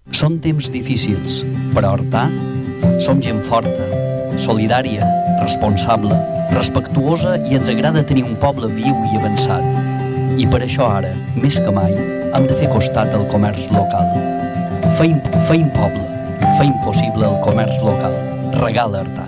Són temps difícils, però a Artà som gent forta, solidària, responsable, respectuosa i ens agrada tenir un poble viu i avançat. I per això ara, més que mai, hem de fer costat al comerç local. Feim poble, feim possible el comerç local. Regala Artà.